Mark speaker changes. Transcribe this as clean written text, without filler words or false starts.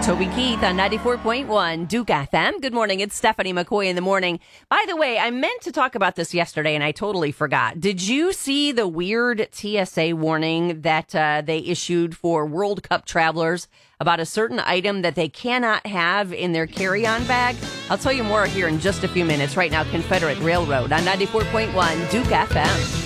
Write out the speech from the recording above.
Speaker 1: Toby Keith on 94.1 Duke FM. Good morning. It's Stephanie McCoy in the morning. By the way, I meant to talk about this yesterday and I totally forgot. Did you see the weird TSA warning that they issued for World Cup travelers about a certain item that they cannot have in their carry-on bag? I'll tell you more here in just a few minutes. Right now, Confederate Railroad on 94.1 Duke FM.